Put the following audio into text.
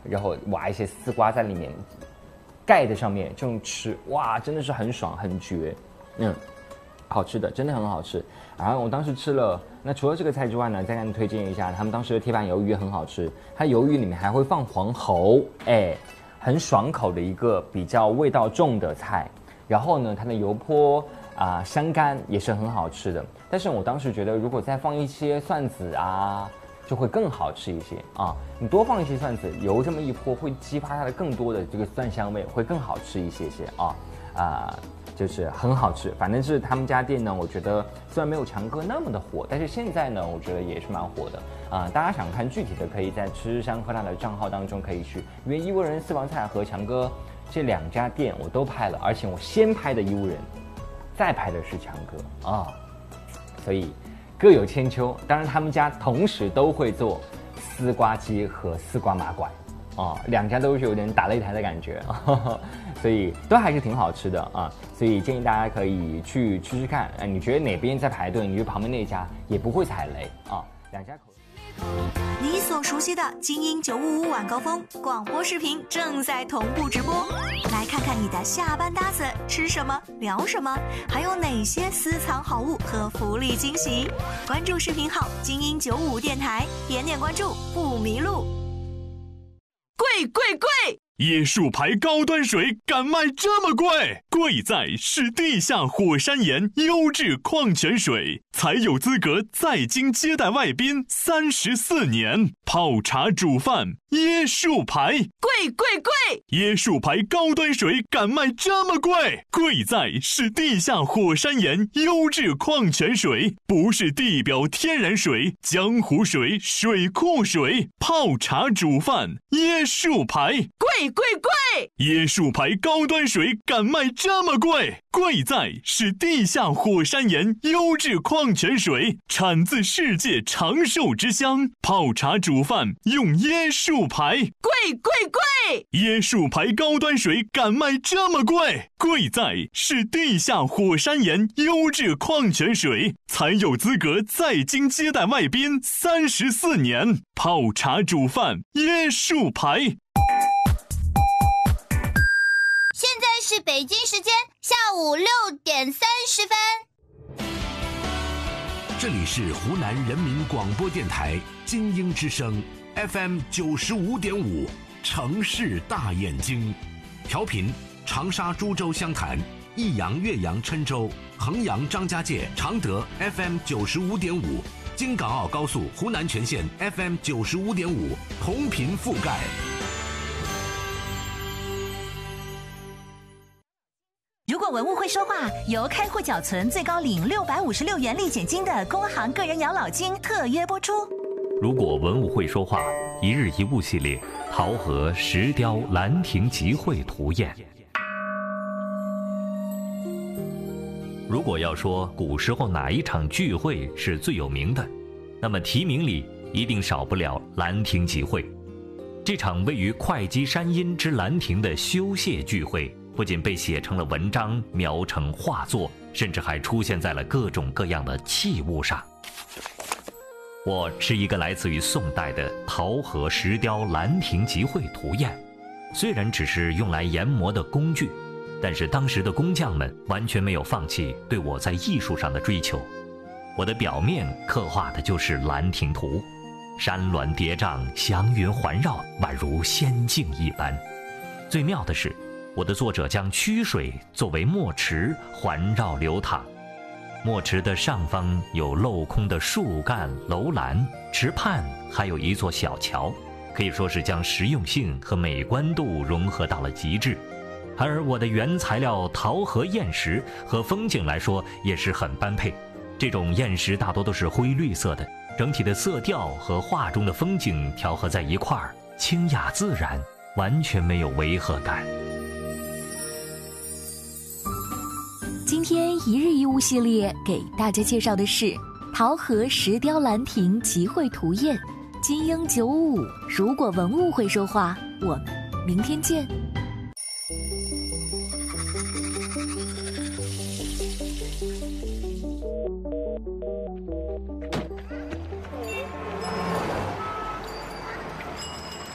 然后挖一些丝瓜在里面，盖在上面，这种吃，哇，真的是很爽很绝，好吃的，真的很好吃。然后我当时吃了，那除了这个菜之外呢，再给你推荐一下，他们当时的铁板鱿鱼也很好吃，它鱿鱼里面还会放黄喉，很爽口的一个比较味道重的菜。然后呢，它的油泼香干也是很好吃的。但是我当时觉得，如果再放一些蒜子啊，就会更好吃一些啊。你多放一些蒜子，油这么一泼，会激发它的更多的这个蒜香味，会更好吃一些啊。就是很好吃，反正是他们家店呢，我觉得虽然没有强哥那么的火，但是现在呢，我觉得也是蛮火的大家想看具体的，可以在吃香喝辣的账号当中可以去，因为义乌人私房菜和强哥这2家店我都拍了，而且我先拍的义乌人，再拍的是强哥所以各有千秋。当然他们家同时都会做丝瓜鸡和丝瓜麻拐2家都是有点打擂台的感觉所以都还是挺好吃的所以建议大家可以去吃吃看你觉得哪边在排队，你觉得旁边那家也不会踩雷2家口你所熟悉的精英955晚高峰广播视频正在同步直播，来看看你的下班搭子吃什么聊什么，还有哪些私藏好物和福利惊喜。关注视频号精英955电台，点点关注不迷路。贵！ 椰树牌高端水敢卖这么贵？贵在是地下火山岩优质矿泉水，才有资格在京接待外宾34年。泡茶煮饭，椰树牌，贵！椰树牌高端水敢卖这么贵？贵在是地下火山岩优质矿泉水，不是地表天然水、江湖水、水库水。泡茶煮饭，椰树牌，贵！椰树牌高端水敢卖这么贵？贵在是地下火山岩优质矿泉水，产自世界长寿之乡。泡茶煮饭用椰树牌，贵！椰树牌高端水敢卖这么贵？贵在是地下火山岩优质矿泉水，才有资格在京接待外宾34年。泡茶煮饭，椰树牌。 现在是北京时间下午6点30分。 这里是湖南人民广播电台金鹰之声 FM 95.5，城市大眼睛，调频长沙、株洲、湘潭、益阳、岳阳、郴州、衡阳、张家界、常德 FM 95.5，京港澳高速湖南全线 FM 95.5，同频覆盖。 如果文物会说话，由开户缴存最高领656元立减金的工行个人养老金特约播出。 如果文物会说话，一日一物系列，桃河、石雕、兰亭集会图宴。如果要说古时候哪一场聚会是最有名的，那么题名里一定少不了兰亭集会。这场位于会稽山阴之兰亭的修谢聚会，不仅被写成了文章，描成画作，甚至还出现在了各种各样的器物上。我是一个来自于宋代的桃河石雕兰亭集会图宴，虽然只是用来研磨的工具，但是当时的工匠们完全没有放弃对我在艺术上的追求。我的表面刻画的就是兰亭图，山峦叠嶂，祥云环绕，宛如仙境一般。最妙的是，我的作者将曲水作为墨池环绕流淌，墨池的上方有镂空的树干楼栏，池畔还有一座小桥，可以说是将实用性和美观度融合到了极致。而我的原材料桃河砚石和风景来说也是很般配，这种砚石大多都是灰绿色的，整体的色调和画中的风景调和在一块儿，清雅自然，完全没有违和感。 今天一日一物系列给大家介绍的是桃河石雕兰亭集会图宴，金鹰955。如果文物会说话，我们明天见。